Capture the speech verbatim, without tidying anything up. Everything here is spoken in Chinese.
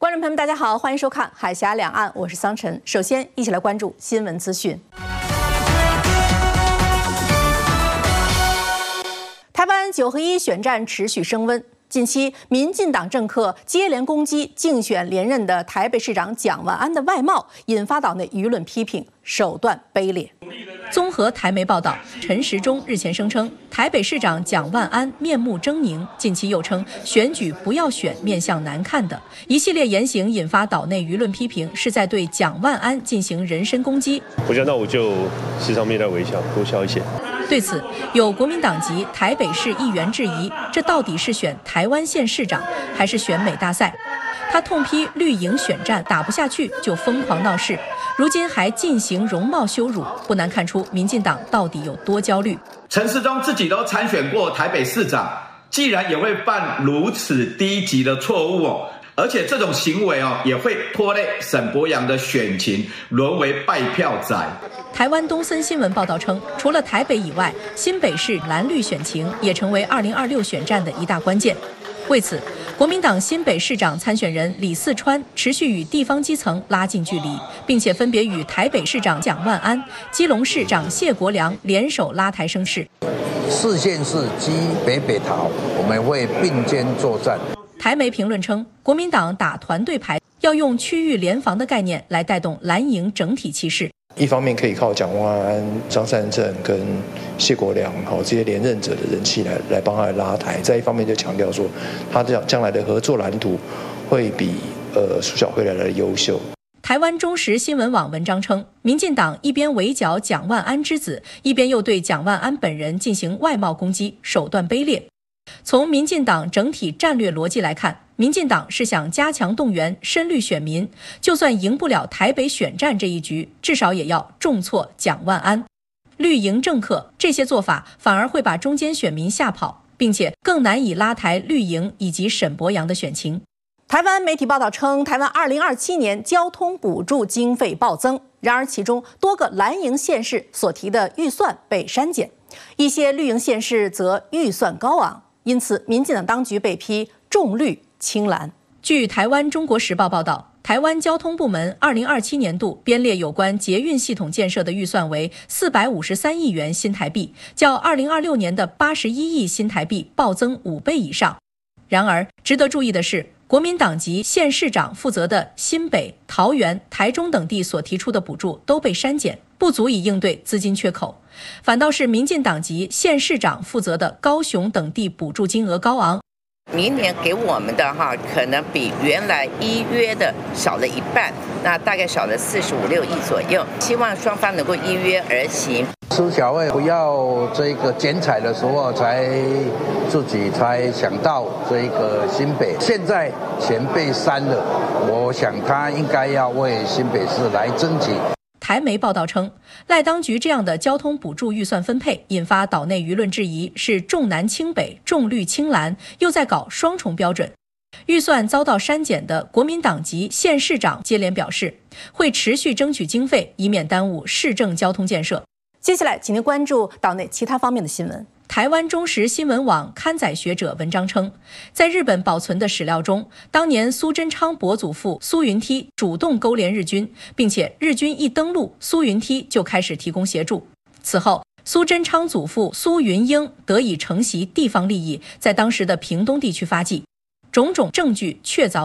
观众朋友们，大家好，欢迎收看《海峡两岸》，我是桑晨。首先，一起来关注新闻资讯。台湾九合一选战持续升温，近期民进党政客接连攻击竞选连任的台北市长蒋万安的外貌，引发岛内舆论批评，手段卑劣。综合台媒报道，陈时中日前声称，台北市长蒋万安面目狰狞，近期又称选举不要选面相难看的一系列言行，引发岛内舆论批评，是在对蒋万安进行人身攻击。 我觉得那我就时常面带微笑，多笑一些。 对此，有国民党籍台北市议员质疑，这到底是选台湾县市长，还是选美大赛？他痛批绿营选战打不下去就疯狂闹事，如今还进行容貌羞辱，不难看出民进党到底有多焦虑。 陈时中自己都参选过台北市长，既然也会犯如此低级的错误哦，而且这种行为哦也会拖累沈伯洋的选情，沦为败票仔。 台湾东森新闻报道称，除了台北以外，新北市蓝绿选情也成为二零二六选战的一大关键。为此，国民党新北市长参选人李四川持续与地方基层拉近距离，并且分别与台北市长蒋万安、基隆市长谢国良联手拉台声势。 四县市基北北桃，我们会并肩作战。 台媒评论称，国民党打团队牌，要用区域联防的概念来带动蓝营整体气势。 一方面可以靠蒋万安、张善政跟谢国良好这些连任者的人气来来帮他拉台，再一方面就强调说，他将将来的合作蓝图会比呃苏小慧来的优秀。 台湾中时新闻网文章称，民进党一边围剿蒋万安之子，一边又对蒋万安本人进行外貌攻击，手段卑劣。从民进党整体战略逻辑来看，民进党是想加强动员深绿选民，就算赢不了台北选战这一局，至少也要重挫蒋万安。绿营政客这些做法反而会把中间选民吓跑，并且更难以拉抬绿营以及沈伯洋的选情。台湾媒体报道称，台湾二零二七年交通补助经费暴增，然而其中多个蓝营县市所提的预算被删减，一些绿营县市则预算高昂，因此民进党当局被批重绿轻蓝。据台湾中国时报报道，台湾交通部门二零二七年度编列有关捷运系统建设的预算为四百五十三亿元新台币，较二零二六年的八十一亿新台币暴增五倍以上。然而，值得注意的是，国民党籍县市长负责的新北、桃园、台中等地所提出的补助都被删减，不足以应对资金缺口。反倒是民进党籍县市长负责的高雄等地补助金额高昂。 明年给我们的哈，可能比原来依约的少了一半，那大概少了四十五六亿左右。希望双方能够依约而行。 苏小慧不要这个剪彩的时候才自己才想到这个新北，现在钱被删了，我想他应该要为新北市来争取。 台媒报道称，赖当局这样的交通补助预算分配引发岛内舆论质疑，是重南轻北、重绿轻蓝，又在搞双重标准。预算遭到删减的国民党籍县市长接连表示，会持续争取经费，以免耽误市政交通建设。接下来，请您关注岛内其他方面的新闻。台湾中时新闻网刊载学者文章称，在日本保存的史料中，当年苏贞昌伯祖父苏云梯主动勾连日军，并且日军一登陆，苏云梯就开始提供协助。此后，苏贞昌祖父苏云英得以承袭地方利益，在当时的屏东地区发迹，种种证据确凿